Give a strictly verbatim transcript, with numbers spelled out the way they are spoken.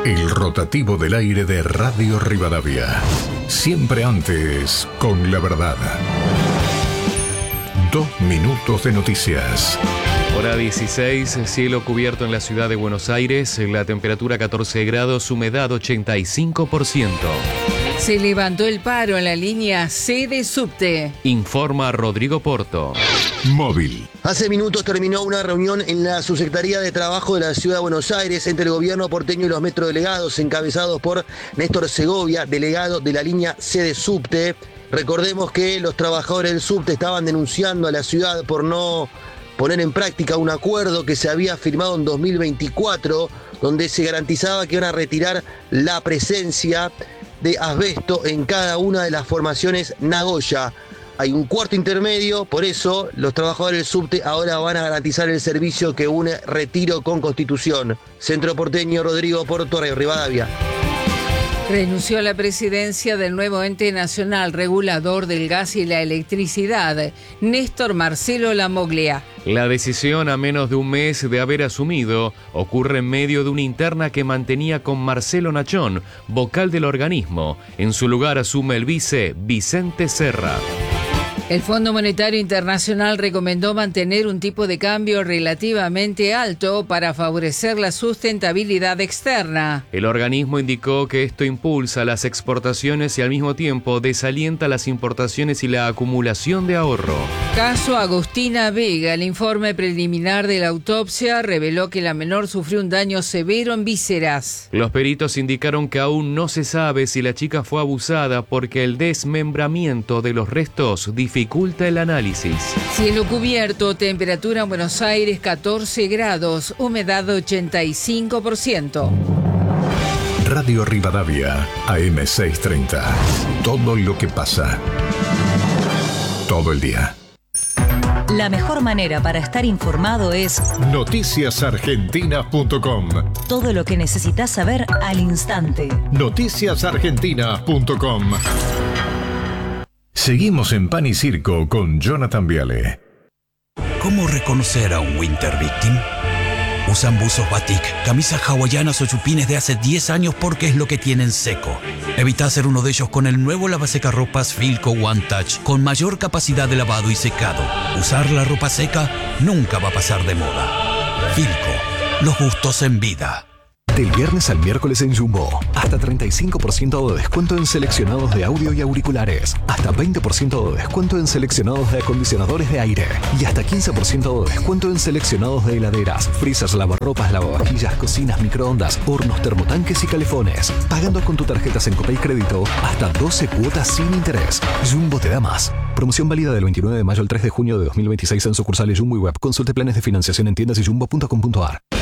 El rotativo del aire de Radio Rivadavia. Siempre antes, con la verdad. Dos minutos de noticias. Hora dieciséis, cielo cubierto en la ciudad de Buenos Aires, la temperatura catorce grados, humedad ochenta y cinco por ciento. Se levantó el paro en la línea C de Subte. Informa Rodrigo Porto. Móvil. Hace minutos terminó una reunión en la Subsecretaría de Trabajo de la Ciudad de Buenos Aires entre el gobierno porteño y los metrodelegados, encabezados por Néstor Segovia, delegado de la línea C de Subte. Recordemos que los trabajadores del Subte estaban denunciando a la ciudad por no poner en práctica un acuerdo que se había firmado en dos mil veinticuatro, donde se garantizaba que iban a retirar la presencia de asbesto en cada una de las formaciones Nagoya. Hay un cuarto intermedio, por eso los trabajadores del Subte ahora van a garantizar el servicio que une Retiro con Constitución. Centro Porteño, Rodrigo Porto, Radio Rivadavia. Renunció a la presidencia del nuevo ente nacional regulador del gas y la electricidad, Néstor Marcelo Lamoglia. La decisión, a menos de un mes de haber asumido, ocurre en medio de una interna que mantenía con Marcelo Nachón, vocal del organismo. En su lugar asume el vice Vicente Serra. El Fondo Monetario Internacional recomendó mantener un tipo de cambio relativamente alto para favorecer la sustentabilidad externa. El organismo indicó que esto impulsa las exportaciones y al mismo tiempo desalienta las importaciones y la acumulación de ahorro. Caso Agustina Vega. El informe preliminar de la autopsia reveló que la menor sufrió un daño severo en vísceras. Los peritos indicaron que aún no se sabe si la chica fue abusada porque el desmembramiento de los restos dificulta el análisis. Cielo cubierto, temperatura en Buenos Aires catorce grados, humedad ochenta y cinco por ciento. Radio Rivadavia, A M seiscientos treinta. Todo lo que pasa. Todo el día. La mejor manera para estar informado es noticias argentinas punto com. Todo lo que necesitas saber al instante. noticias argentinas punto com. Seguimos en Pan y Circo con Jonathan Viale. ¿Cómo reconocer a un winter victim? Usan buzos batik, camisas hawaianas o chupines de hace diez años porque es lo que tienen seco. Evita ser uno de ellos con el nuevo lavasecarropas Filco One Touch con mayor capacidad de lavado y secado. Usar la ropa seca nunca va a pasar de moda. Filco, los gustos en vida. Del viernes al miércoles en Jumbo, hasta treinta y cinco por ciento de descuento en seleccionados de audio y auriculares, hasta veinte por ciento de descuento en seleccionados de acondicionadores de aire y hasta quince por ciento de descuento en seleccionados de heladeras, freezers, lavarropas, lavavajillas, cocinas, microondas, hornos, termotanques y calefones. Pagando con tu tarjetas en Copay Crédito, hasta doce cuotas sin interés. Jumbo te da más. Promoción válida del veintinueve de mayo al tres de junio de dos mil veintiséis en sucursales Jumbo y web. Consulte planes de financiación en tiendas y jumbo punto com punto ar.